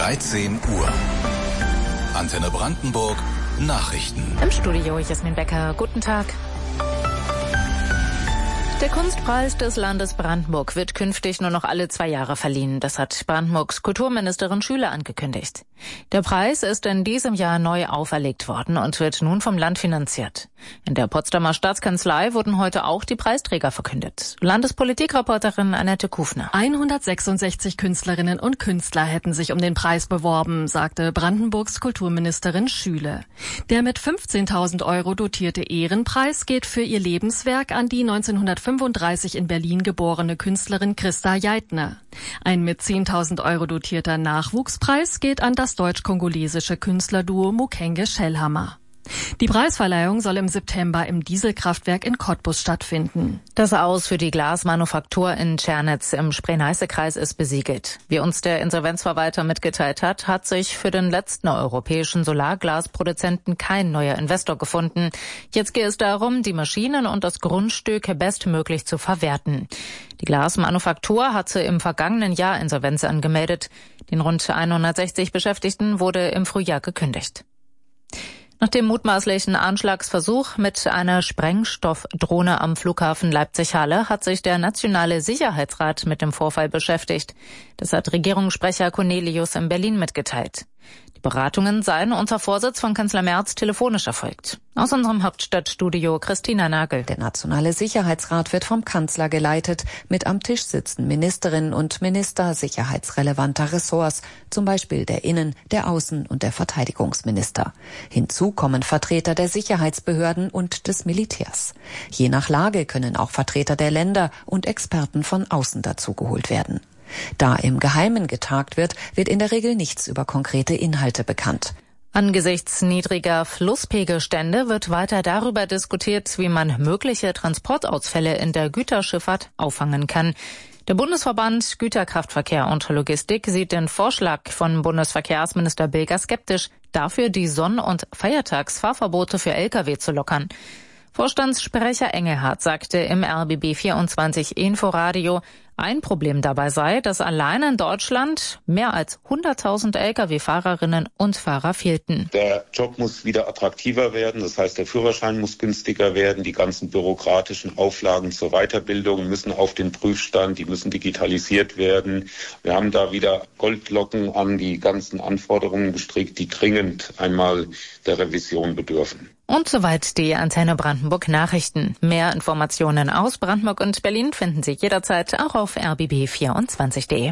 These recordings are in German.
13 Uhr. Antenne Brandenburg, Nachrichten. Im Studio Jasmin Becker. Guten Tag. Der Kunstpreis des Landes Brandenburg wird künftig nur noch alle 2 Jahre verliehen. Das hat Brandenburgs Kulturministerin Schüle angekündigt. Der Preis ist in diesem Jahr neu auferlegt worden und wird nun vom Land finanziert. In der Potsdamer Staatskanzlei wurden heute auch die Preisträger verkündet. Landespolitikreporterin Annette Kufner. 166 Künstlerinnen und Künstler hätten sich um den Preis beworben, sagte Brandenburgs Kulturministerin Schüle. Der mit 15.000 € dotierte Ehrenpreis geht für ihr Lebenswerk an die 1935 in Berlin geborene Künstlerin Christa Jeitner. Ein mit 10.000 € dotierter Nachwuchspreis geht an das deutsch-kongolesische Künstlerduo Mukenge Schellhammer. Die Preisverleihung soll im September im Dieselkraftwerk in Cottbus stattfinden. Das Aus für die Glasmanufaktur in Tschernitz im Spree-Neiße-Kreis ist besiegelt. Wie uns der Insolvenzverwalter mitgeteilt hat sich für den letzten europäischen Solarglasproduzenten kein neuer Investor gefunden. Jetzt geht es darum, die Maschinen und das Grundstück bestmöglich zu verwerten. Die Glasmanufaktur hatte im vergangenen Jahr Insolvenz angemeldet. Den rund 160 Beschäftigten wurde im Frühjahr gekündigt. Nach dem mutmaßlichen Anschlagsversuch mit einer Sprengstoffdrohne am Flughafen Leipzig-Halle hat sich der Nationale Sicherheitsrat mit dem Vorfall beschäftigt. Das hat Regierungssprecher Cornelius in Berlin mitgeteilt. Die Beratungen seien unter Vorsitz von Kanzler Merz telefonisch erfolgt. Aus unserem Hauptstadtstudio Christina Nagel. Der Nationale Sicherheitsrat wird vom Kanzler geleitet. Mit am Tisch sitzen Ministerinnen und Minister sicherheitsrelevanter Ressorts, zum Beispiel der Innen-, der Außen- und der Verteidigungsminister. Hinzu kommen Vertreter der Sicherheitsbehörden und des Militärs. Je nach Lage können auch Vertreter der Länder und Experten von außen dazugeholt werden. Da im Geheimen getagt wird, wird in der Regel nichts über konkrete Inhalte bekannt. Angesichts niedriger Flusspegelstände wird weiter darüber diskutiert, wie man mögliche Transportausfälle in der Güterschifffahrt auffangen kann. Der Bundesverband Güterkraftverkehr und Logistik sieht den Vorschlag von Bundesverkehrsminister Bilger skeptisch, dafür die Sonn- und Feiertagsfahrverbote für Lkw zu lockern. Vorstandssprecher Engelhardt sagte im RBB24 Inforadio, ein Problem dabei sei, dass allein in Deutschland mehr als 100.000 Lkw-Fahrerinnen und Fahrer fehlten. Der Job muss wieder attraktiver werden, das heißt, der Führerschein muss günstiger werden, die ganzen bürokratischen Auflagen zur Weiterbildung müssen auf den Prüfstand, die müssen digitalisiert werden. Wir haben da wieder Goldlocken an die ganzen Anforderungen gestrickt, die dringend einmal der Revision bedürfen. Und soweit die Antenne Brandenburg Nachrichten. Mehr Informationen aus Brandenburg und Berlin finden Sie jederzeit auch auf rbb24.de.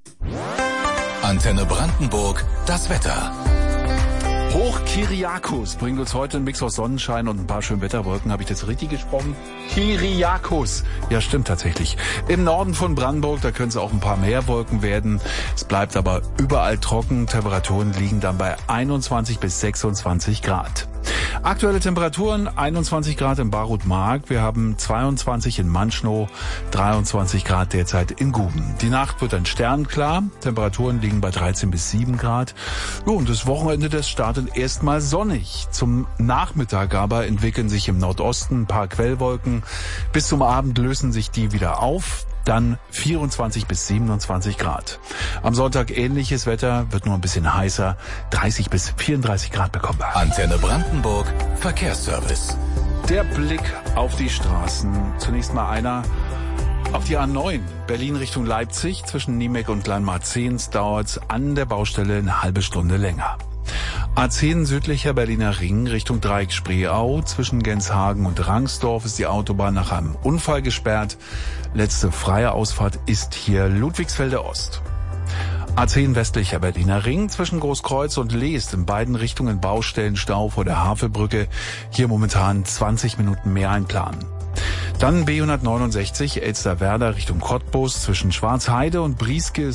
Antenne Brandenburg, das Wetter. Hoch Kyriakos bringt uns heute einen Mix aus Sonnenschein und ein paar schönen Wetterwolken. Habe ich das richtig gesprochen? Kyriakos. Ja, stimmt tatsächlich. Im Norden von Brandenburg, da können es auch ein paar mehr Wolken werden. Es bleibt aber überall trocken. Temperaturen liegen dann bei 21 bis 26 Grad. Aktuelle Temperaturen 21 Grad in Barut-Mark. Wir haben 22 in Manschnow, 23 Grad derzeit in Guben. Die Nacht wird dann sternklar. Temperaturen liegen bei 13 bis 7 Grad. Ja, und das Wochenende, das startet erstmal sonnig. Zum Nachmittag aber entwickeln sich im Nordosten ein paar Quellwolken. Bis zum Abend lösen sich die wieder auf. Dann 24 bis 27 Grad. Am Sonntag ähnliches Wetter, wird nur ein bisschen heißer. 30 bis 34 Grad bekommen wir. Antenne Brandenburg, Verkehrsservice. Der Blick auf die Straßen. Zunächst mal einer auf die A9. Berlin Richtung Leipzig. Zwischen Niemek und Kleinmarzehns dauert an der Baustelle eine halbe Stunde länger. A10 südlicher Berliner Ring Richtung Dreieck Spreeau. Zwischen Genshagen und Rangsdorf ist die Autobahn nach einem Unfall gesperrt. Letzte freie Ausfahrt ist hier Ludwigsfelde Ost. A10 westlicher Berliner Ring zwischen Großkreuz und Leest in beiden Richtungen Baustellenstau vor der Havelbrücke. Hier momentan 20 Minuten mehr einplanen. Dann B169 Elsterwerda Richtung Cottbus zwischen Schwarzheide und Brieske